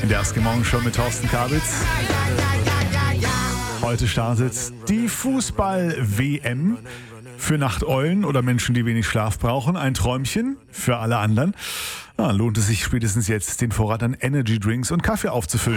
In der ersten Morgenshow mit Thorsten Kabitz. Heute startet die Fußball-WM. Für Nachteulen oder Menschen, die wenig Schlaf brauchen. Ein Träumchen für alle anderen. Lohnt es sich spätestens jetzt, den Vorrat an Energy Drinks und Kaffee aufzufüllen.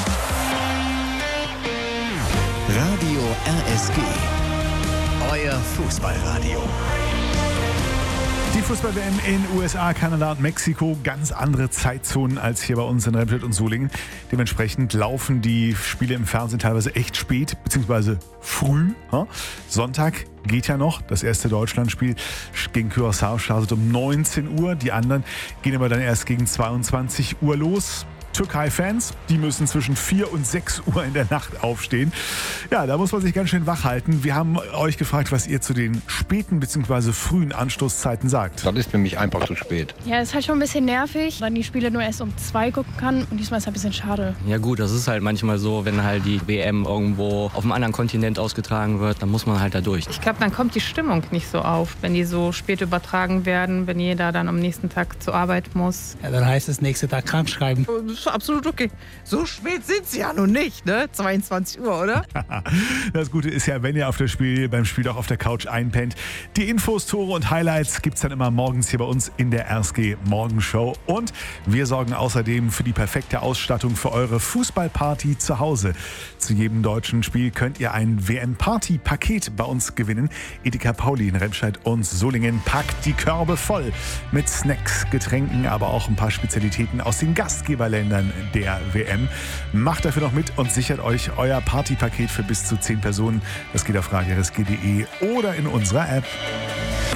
Radio RSG. Euer Fußballradio. Die Fußball-WM in USA, Kanada und Mexiko, ganz andere Zeitzonen als hier bei uns in Remscheid und Solingen. Dementsprechend laufen die Spiele im Fernsehen teilweise echt spät, beziehungsweise früh. Sonntag geht ja noch. Das erste Deutschlandspiel gegen Curaçao startet um 19 Uhr. Die anderen gehen aber dann erst gegen 22 Uhr los. Türkei-Fans, die müssen zwischen 4 und 6 Uhr in der Nacht aufstehen. Ja, da muss man sich ganz schön wach halten. Wir haben euch gefragt, was ihr zu den späten bzw. frühen Anstoßzeiten sagt. Das ist für mich einfach zu spät. Ja, ist halt schon ein bisschen nervig, weil die Spiele nur erst um 2 gucken kann und diesmal ist es ein bisschen schade. Ja gut, das ist halt manchmal so, wenn halt die WM irgendwo auf einem anderen Kontinent ausgetragen wird, dann muss man halt da durch. Ich glaube, dann kommt die Stimmung nicht so auf, wenn die so spät übertragen werden, wenn jeder dann am nächsten Tag zur Arbeit muss. Ja, dann heißt es nächsten Tag krank schreiben. Absolut okay. So spät sind sie ja nun nicht, ne? 22 Uhr, oder? Das Gute ist ja, wenn ihr beim Spiel auch auf der Couch einpennt. Die Infos, Tore und Highlights gibt's dann immer morgens hier bei uns in der RSG Morgenshow. Und wir sorgen außerdem für die perfekte Ausstattung für eure Fußballparty zu Hause. Zu jedem deutschen Spiel könnt ihr ein WM-Party-Paket bei uns gewinnen. Edeka Pauli in Remscheid und Solingen packt die Körbe voll mit Snacks, Getränken, aber auch ein paar Spezialitäten aus den Gastgeberländern der WM. Macht dafür noch mit und sichert euch euer Partypaket für bis zu 10 Personen. Das geht auf radiorsg.de oder in unserer App.